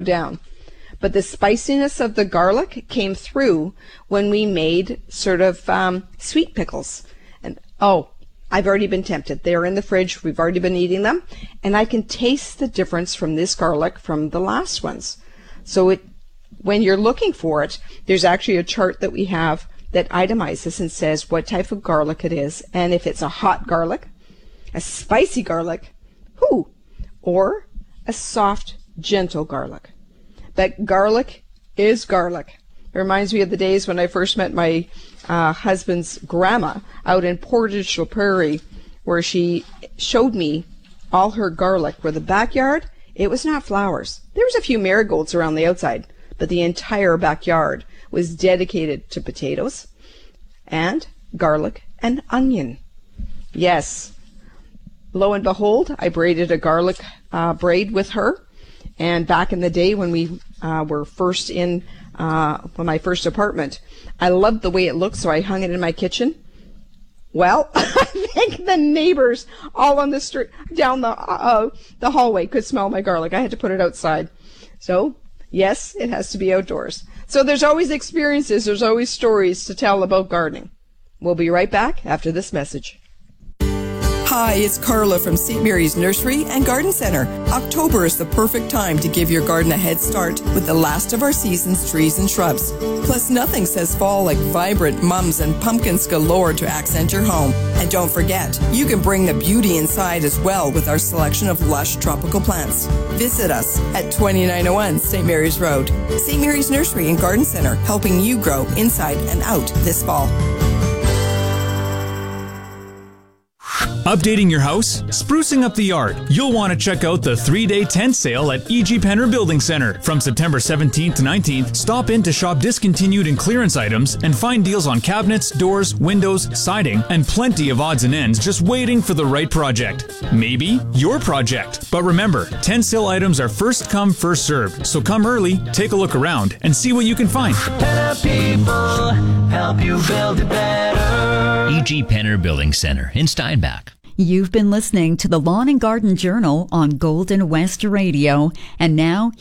down. But the spiciness of the garlic came through when we made sort of sweet pickles. And I've already been tempted. They're in the fridge. We've already been eating them. And I can taste the difference from this garlic from the last ones. So when you're looking for it, there's actually a chart that we have that itemizes and says what type of garlic it is. And if it's a hot garlic, a spicy garlic, or a soft, gentle garlic. But garlic is garlic. It reminds me of the days when I first met my husband's grandma out in Portage la Prairie, where she showed me all her garlic. Where the backyard, it was not flowers. There was a few marigolds around the outside, but the entire backyard was dedicated to potatoes and garlic and onion. Yes. Lo and behold, I braided a garlic braid with her. And back in the day when we were first in my first apartment, I loved the way it looked, so I hung it in my kitchen. Well, I think the neighbors all on the street down the hallway could smell my garlic. I had to put it outside. So, yes, it has to be outdoors. So there's always experiences, there's always stories to tell about gardening. We'll be right back after this message. Hi, it's Carla from St. Mary's Nursery and Garden Center. October is the perfect time to give your garden a head start with the last of our season's trees and shrubs. Plus, nothing says fall like vibrant mums and pumpkins galore to accent your home. And don't forget, you can bring the beauty inside as well with our selection of lush tropical plants. Visit us at 2901 St. Mary's Road. St. Mary's Nursery and Garden Center, helping you grow inside and out this fall. Updating your house? Sprucing up the yard? You'll want to check out the 3-day tent sale at E.G. Penner Building Center. From September 17th to 19th, stop in to shop discontinued and clearance items and find deals on cabinets, doors, windows, siding, and plenty of odds and ends just waiting for the right project. Maybe your project. But remember, tent sale items are first come, first served. So come early, take a look around, and see what you can find. Penner people help you build it better. E.G. Penner Building Center in Steinbach. You've been listening to the Lawn and Garden Journal on Golden West Radio. And now,